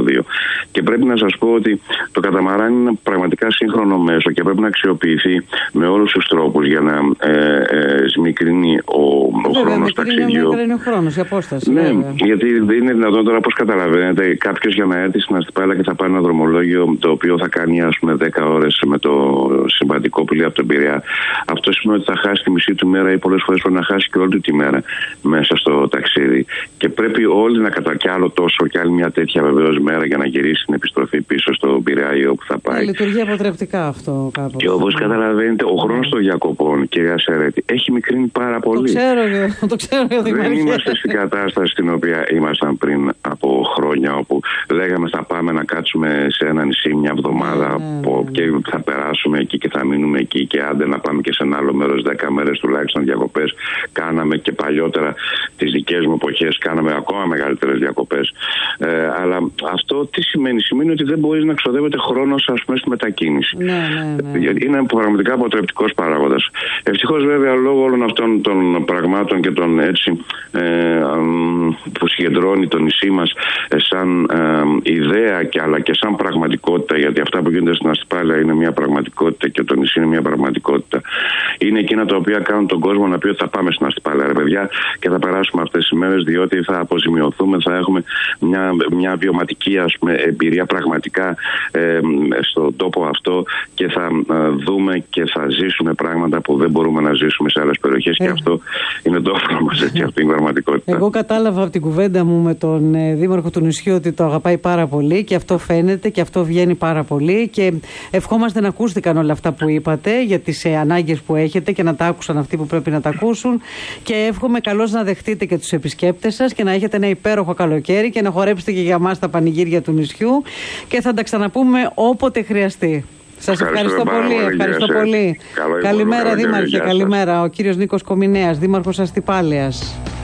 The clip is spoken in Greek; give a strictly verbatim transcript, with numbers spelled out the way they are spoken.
δύο. Και πρέπει να σας πω ότι το καταμαράν είναι ένα πραγματικά σύγχρονο μέσο και πρέπει να αξιοποιηθεί με όλους τους τρόπους για να ε, ε, σμικρύνει ο, ο χρόνος ταξιδιού. Ναι, ο χρόνος, η απόσταση. Ναι, βέβαια. γιατί δεν είναι δυνατόν τώρα, όπως καταλαβαίνετε, κάποιος για να έρθει στην Αστυπάλαια και θα πάρει ένα δρομολόγιο το οποίο θα κάνει, ας πούμε, δέκα ώρες με το συμβατικό πλοίο από τον Πειραιά. Αυτό σημαίνει ότι θα χάσει τη μισή του μέρα ή πολλές φορές μπορεί να χάσει και όλη του τη μέρα μέσα στο ταξίδι. Και πρέπει όλοι να κατα... κι άλλο τόσο και άλλη μια τέτοια βεβαίως μέρα για να γυρίσει την επιστροφή πίσω στο Πειραιά ή όπου θα πάει. Λειτουργεί αποτρεπτικά αυτό κάπως. Και όπως καταλαβαίνετε, ο χρόνος των διακοπών, κυρία Σερέτη, έχει μικρύνει πάρα πολύ. Το ξέρω, το ξέρω. Δεν είμαστε στην κατάσταση στην οποία ήμασταν πριν από χρόνια, όπου λέγαμε θα πάμε να κάτσουμε σε ένα νησί μια εβδομάδα ναι, ναι, ναι. και θα περάσουμε εκεί και θα μείνουμε εκεί και άντε να πάμε και σε ένα άλλο μέρος δέκα μέρες τουλάχιστον διακοπές. Κάναμε και παλιότερα τις δικές μου εποχές, κάναμε ακόμα μεγαλύτερες διακοπές. Ε, αλλά αυτό τι σημαίνει? Σημαίνει ότι δεν μπορείς να ξοδεύεται χρόνος, ας πούμε, στη μετακίνηση. Ναι, ναι, ναι. Είναι πραγματικά αποτρεπτικός παράγοντας. Ευτυχώς βέβαια λόγω όλων αυτών των πραγμάτων και των έτσι ε, που συγκεντρώνει το νησί μας ε, σαν ε, ιδέα και αλλά και σαν πραγματικότητα, γιατί αυτά που γίνονται στην Αστυπάλαια είναι μια πραγματικότητα και το νησί είναι μια πραγματικότητα. Είναι εκείνα τα οποία κάνουν τον κόσμο να πει ότι θα πάμε στην Αστυπάλαια, ρε παιδιά, και θα περάσουμε αυτές τις μέρες, διότι θα αποζημιωθούμε, θα έχουμε μια, μια βιωματική, ας πούμε, εμπειρία πραγματικά ε, στον τόπο αυτό και θα ε, δούμε και θα ζήσουμε πράγματα που δεν μπορούμε να ζήσουμε σε άλλες περιοχές. Ε. Και αυτό είναι το όφελο μας, έτσι, αυτή είναι η πραγματικότητα. Εγώ κατάλαβα από την κουβέντα μου με τον ε, δήμαρχο του νησιού ότι το αγαπάει πάρα πολύ και αυτό φαίνεται και αυτό βγαίνει πάρα πολύ και ευχόμαστε να ακούστηκαν όλα αυτά που είπατε για τις ε, ανάγκες που έχετε και να τα άκουσαν αυτοί που πρέπει να τα ακούσουν, και εύχομαι καλώς να δεχτείτε και τους επισκέπτες σας και να έχετε ένα υπέροχο καλοκαίρι και να χορέψετε και για μας τα πανηγύρια του νησιού και θα τα ξαναπούμε όποτε χρειαστεί. Σας ευχαριστώ, ευχαριστώ πολύ. πολύ. Ευχαριστώ πολύ. Καλό καλημέρα, Δήμαρχε. Καλημέρα. Ο κύριος Νίκος Κομινέας, Δήμαρχος Αστυπάλαιας.